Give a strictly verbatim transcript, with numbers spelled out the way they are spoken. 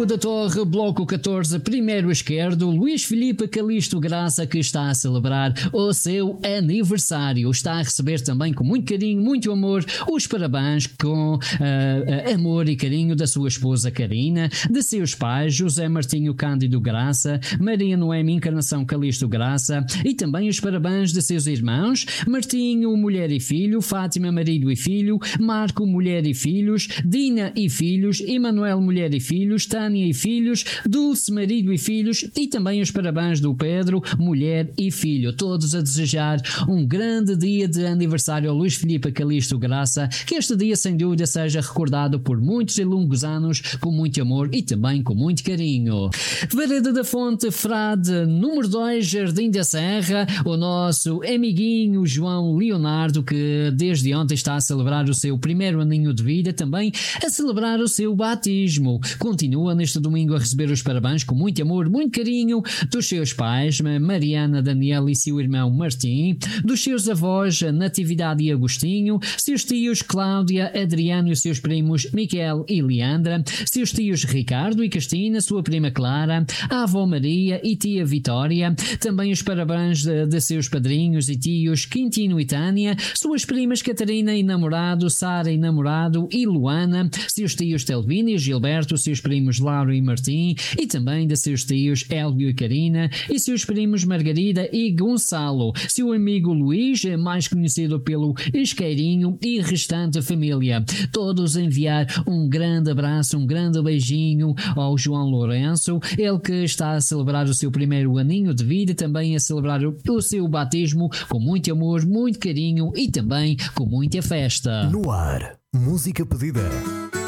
Da Torre, Bloco catorze, primeiro esquerdo, Luís Filipe Calixto Graça, que está a celebrar o seu aniversário. Está a receber também com muito carinho, muito amor, os parabéns com uh, amor e carinho da sua esposa Karina, de seus pais José Martinho Cândido Graça, Maria Noemi Encarnação Calixto Graça, e também os parabéns de seus irmãos Martinho, mulher e filho, Fátima, marido e filho, Marco, mulher e filhos, Dina e filhos, Emanuel, mulher e filhos, Tânia e filhos, Dulce, marido e filhos, e também os parabéns do Pedro, mulher e filho, todos a desejar um grande dia de aniversário ao Luís Filipe Calixto Graça, que este dia sem dúvida seja recordado por muitos e longos anos com muito amor e também com muito carinho. Vareda da Fonte, Frade número dois, Jardim da Serra, o nosso amiguinho João Leonardo, que desde ontem está a celebrar o seu primeiro aninho de vida, também a celebrar o seu batismo. Continua neste domingo a receber os parabéns com muito amor, muito carinho dos seus pais, Mariana, Daniela e seu irmão Martim, dos seus avós Natividade e Agostinho, seus tios Cláudia, Adriano e os seus primos Miquel e Leandra, seus tios Ricardo e Cristina, sua prima Clara, a avó Maria e tia Vitória, também os parabéns de, de seus padrinhos e tios Quintino e Tânia, suas primas Catarina e namorado, Sara e namorado e Luana, seus tios Telvino e Gilberto, seus primos Lauro e Martim, e também de seus tios Elvio e Karina, e seus primos Margarida e Gonçalo, seu amigo Luís, mais conhecido pelo Isqueirinho, e restante família. Todos enviar um grande abraço, um grande beijinho ao João Lourenço, ele que está a celebrar o seu primeiro aninho de vida, também a celebrar o, o seu batismo com muito amor, muito carinho e também com muita festa. No ar, música pedida.